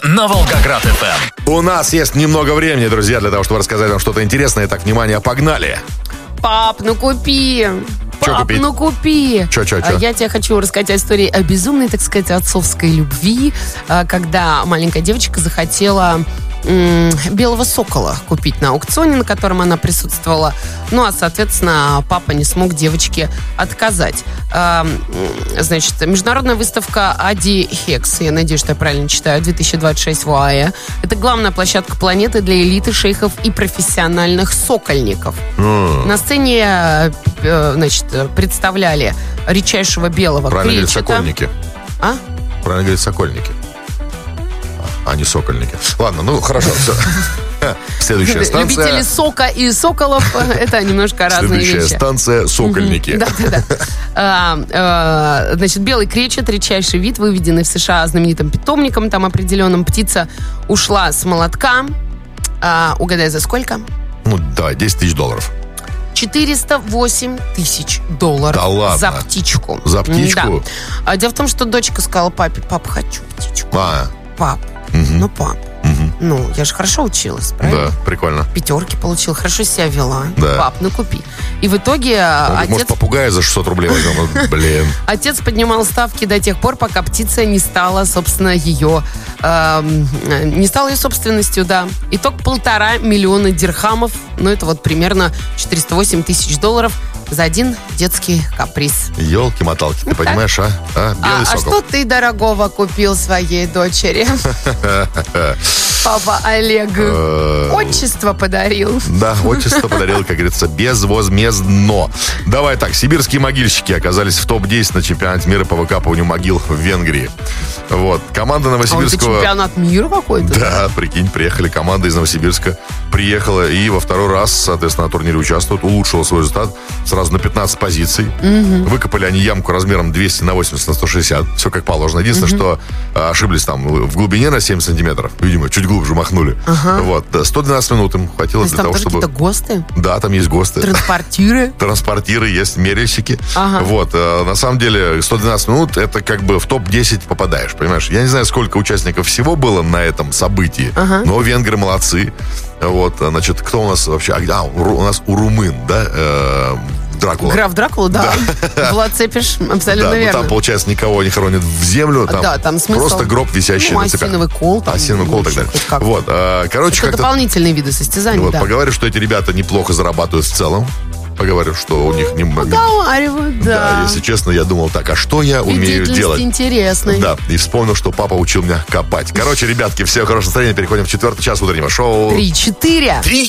на Волгоград-ФМ. У нас есть немного времени, друзья, для того, чтобы рассказать вам что-то интересное. Так, внимание, погнали. Пап, ну купи. Чё Пап, купить? ну купи. Чё? Я тебе хочу рассказать о истории о безумной, так сказать, отцовской любви, когда маленькая девочка захотела белого сокола купить на аукционе, на котором она присутствовала. Ну, а, соответственно, папа не смог девочке отказать. Значит, международная выставка Ади Хекс, я надеюсь, что я правильно читаю, 2026 в ОАЭ. Это главная площадка планеты для элиты, шейхов и профессиональных сокольников. На сцене, значит, представляли редчайшего белого Правильно говорит, кречета. сокольники. А? Правильно говорит, сокольники. А не сокольники. Ладно, ну хорошо, все. Следующая станция. Любители сока и соколов, это немножко разные вещи. Следующая станция Сокольники. Да. Значит, белый кречет, редчайший вид, выведенный в США знаменитым питомником, там определенным. Птица ушла с молотка. Угадай, за сколько? Ну, давай, $10 000. 408 тысяч долларов. Да ладно? За птичку. За птичку? Да. Дело в том, что дочка сказала папе: пап, хочу птичку. Пап, ну пап, ну я же хорошо училась, правильно? Да, прикольно. 5 получила, хорошо себя вела. Да. Пап, ну купи. И в итоге Может, отец... попугая за 600 рублей возьмем? Блин. Отец поднимал ставки до тех пор, пока птица не стала, собственно, ее... не стала ее собственностью, да. Итог 1,5 миллиона дирхамов. Ну, это вот примерно 408 тысяч долларов за один детский каприз. Ёлки-моталки, ты понимаешь, а? Белый сокол. Что ты дорогого купил своей дочери? Папа Олег отчество подарил. Да, отчество подарил, как говорится, безвозмездно. Давай так, сибирские могильщики оказались в топ-10 на чемпионате мира по выкапыванию могил в Венгрии. Вот, команда Новосибирского... это чемпионат мира какой-то? Да, прикинь, приехали, команда из Новосибирска приехала и во второй раз, соответственно, на турнире участвует, улучшила свой результат сразу на 15 позиций. Выкопали они ямку размером 200 на 80 на 160. Все как положено. Единственное, что ошиблись там в глубине на 7 сантиметров. Видимо, чуть глубже махнули. Вот. 112 минут им хватило для того, чтобы... Там какие-то ГОСТы? Да, там есть ГОСТы. Транспортиры? Транспортиры, есть мерильщики. Вот. На самом деле, 112 минут, это как бы в топ-10 попадаешь, понимаешь? Я не знаю, сколько участников всего было на этом событии, но венгры молодцы. Вот, значит, кто у нас вообще? У нас у румын, да? Дракула. Граф Дракула, да. Влад Цепиш, абсолютно верно. Там, получается, никого не хоронят в землю. Там смысл. Просто гроб, висящий на цепях. Осиновый кол. Осиновый кол и так далее. Вот, короче, это дополнительные виды состязаний, вот, да. поговорю, что эти ребята неплохо зарабатывают в целом. Поговорю, что у них... Поговаривают, да. Если честно, я думал так, а что я умею делать? Интересный. Да, и вспомнил, что папа учил меня копать. Короче, ребятки, всем хорошего настроения. Переходим в 4-й час утреннего шоу. 3-4.